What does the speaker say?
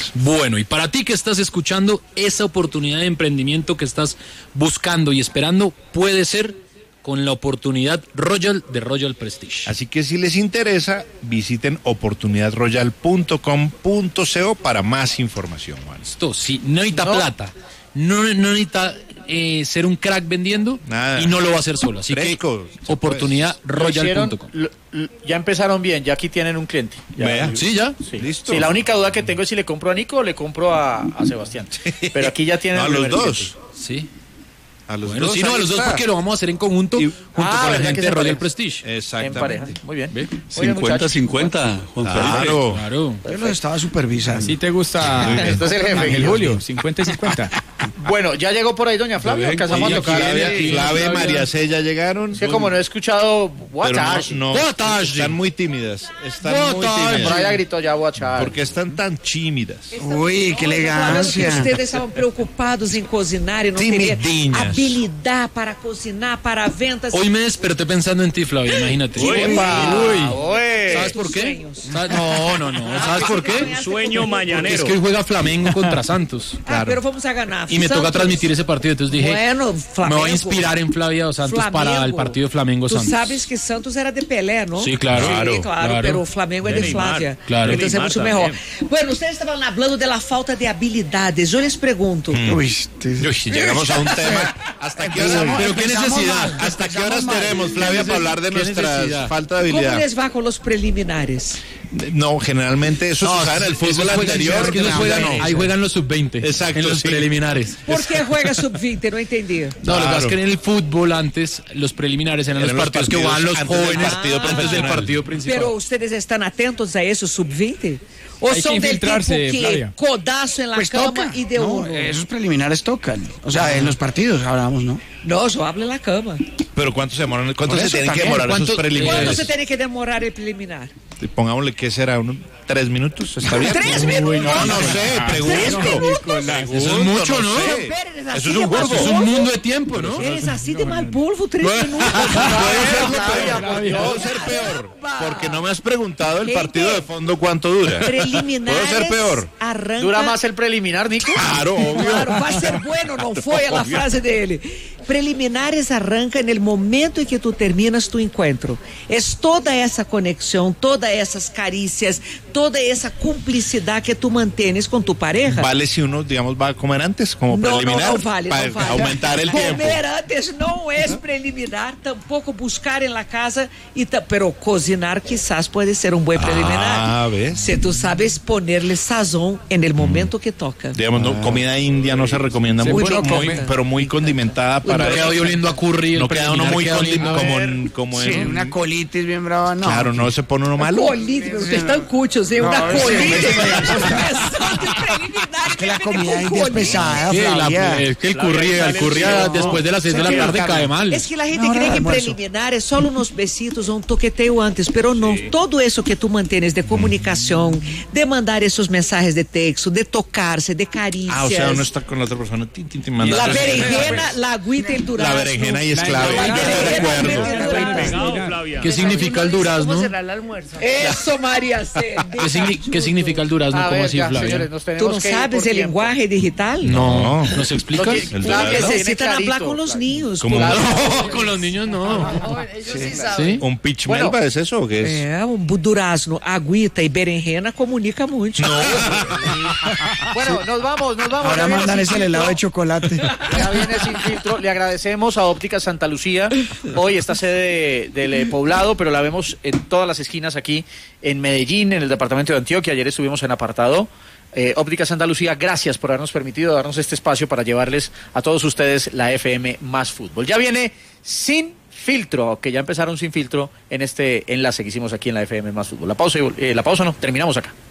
gracias. Bueno, y para ti que estás escuchando, esa oportunidad de emprendimiento que estás buscando y esperando puede ser con la oportunidad Royal de Royal Prestige. Así que si les interesa, visiten oportunidadroyal.com.co para más información, Juan. Esto sí, no necesita plata, no necesita ser un crack vendiendo. Nada. Y no lo va a hacer solo. Así Fresco, que oportunidadroyal.com. Ya empezaron bien, ya aquí tienen un cliente. Vea. Sí, ya. Sí. Listo. Sí, la única duda que tengo es si le compro a Nico o le compro a Sebastián. Pero aquí ya tienen No, a el los primer dos. cliente. Sí. A los Bueno, dos. sí, no, a ahí los dos está. porque lo vamos a hacer en conjunto junto con la ¿verdad gente que de se Royal parece? Prestige. En pareja. Exactamente. Muy bien. ¿Ve? Oigan, muchachos. 50-50, Juan Felipe. Claro. Claro. Yo los estaba supervisando. ¿Sí te gusta Esto es el jefe. Ángel Julio? 50 y 50. Bueno, ya llegó por ahí doña Flavia. Alcanzamos a tocar. Flavia y María C ya llegaron. Es que como no he escuchado Pero Watch, no, Boa tarde. están muy tímidas. Están Boa muy tarde. por allá tímidas. gritó ya Watch. ¿Por qué están tan tímidas? Uy, qué Falando que elegancia. ustedes estavam preocupados em cozinhar e não teriam Timidinhas. habilidade para cozinhar, para ventas. Hoy me desperté pensando en ti, Flavia, imagínate. ¿Sabes por qué? Sueños. No. ¿Sabes por qué? Sueño Es mañanero. que hoy juega Flamengo contra Santos. Ah, pero vamos a ganar. Y me toca Santos. transmitir ese partido. Entonces dije, Bueno, me Flamengo. voy a inspirar en Flavia Dos Santos para el partido de Flamengo Tú Santos. sabes que Santos era de Pelé, ¿no? Sí, claro. Sí, claro, pero Flamengo é de Neymar. Flávia. Claro. Então é Neymar muito também. melhor. Bueno, ustedes estaban hablando de la falta de habilidades. Yo les pregunto. Uy, Uy, llegamos a un tema. ¿Hasta qué horas? Pero qué necesidad. ¿Hasta qué horas tenemos, Flavia, para hablar de ¿Qué nuestra necesidad? falta de ¿Cómo habilidad? les va con los preliminares? No, generalmente eso se sabe en el fútbol anterior. Es que esos juegan, ahí juegan los sub-20. Exacto, En los sí. preliminares. ¿Por qué juega sub-20? No entendí. No, lo que pasa es Claro. que en el fútbol antes, los preliminares eran los Eran los partidos que partidos jugaban los antes del jóvenes partido antes del profesional. partido principal. Pero ustedes están atentos a eso sub-20? ¿O Hay que son del tipo infiltrarse, que Flavia. codazo en la pues cama toca. y de No, uno? esos preliminares tocan. O sea, en los partidos hablamos, ¿no? No, yo hablo en la cama. Pero ¿cuánto se demoran? ¿Cuánto Por se eso tienen que también. demorar esos ¿Cuánto- ¿Cuándo preliminares? se tiene que demorar el preliminar? Pongámosle que será unos 3 minutos, ¿está bien? 3 minutos. No sé, pregunto. Eso es mucho, ¿no? sé. Pero eres así Eso es de un mal juego. Es un mundo de tiempo, ¿no? Eres así de mal polvo, 3 minutos. Puedo ser peor, porque no me has preguntado el Gente. partido de fondo cuánto dura. Preliminares. Puedo ser peor. Arranca. ¿Dura más el preliminar, Nico? Claro, obvio. Claro, vai ser bueno, não foi a frase dele. Preliminares arranca no momento em que tu terminas tu encontro. É toda essa conexão, todas essas carícias, toda essa cumplicidade que tu mantienes com tu pareja. Vale si uno, digamos, va a comer antes, como preliminar, não vale, para não vale. aumentar el tiempo. Comer antes não é preliminar, tampouco buscar em la casa, pero cocinar quizás pode ser um bom preliminar. Ah, ¿ves? Se tu sabes ponerle sazón en el momento que toca. Digamos, no, comida india no se recomienda Sí, mucho, uno muy, come. pero muy condimentada para... No queda hoy oliendo a curry. el No queda uno preliminar muy queda oliendo a- como Sí, en... una colitis bien brava, no. Claro, no se pone uno malo. Colite, vocês estão cuchos, hein? Uma colite. Que la comida india es pesada, Sí, Flavia. es que el curry después de las 6 de la tarde cae mal. Es que la gente No, cree no, que almuerzo. preliminar es solo unos besitos o un toqueteo antes, pero no. Todo eso que tú mantienes de comunicación, de mandar esos mensajes de texto, de tocarse, de caricias. Ah, o sea, uno está con la otra persona. Manda- La berenjena, la agüita y el durazno. La berenjena y es clave. La Yo estoy de berenjena acuerdo. y el durazno. Pegado, Flavia. ¿Qué significa el durazno? Eso, María C. ¿Qué significa el durazno? A ¿Cómo ver, así, ya, Flavia? señores, nos ¿Tú tenemos no que ir sabes por el tiempo. lenguaje digital? No, ¿nos explicas? Lo que- El Flavia durazno. tiene Necesitan clarito, hablar con los Flavia. niños. Como No, con los niños no. ¿Un pitch Bueno. melba es eso o qué es? É, um durazno, agüita e berenjena comunica muito. Bueno, nos vamos. Ahora Ya viene mandan Sin ese Filtro. helado de chocolate. Ya viene Sin Filtro. Le agradecemos a Óptica Santa Lucía. Hoy está sede del Poblado, pero la vemos en todas las esquinas aquí en Medellín, en el departamento de Antioquia. Ayer estuvimos en Apartado. Óptica Santa Lucía, gracias por habernos permitido darnos este espacio para llevarles a todos ustedes la FM más fútbol. Ya viene Sin Filtro, que ya empezaron Sin Filtro en este enlace que hicimos aquí en la FM más fútbol. La pausa no, terminamos acá.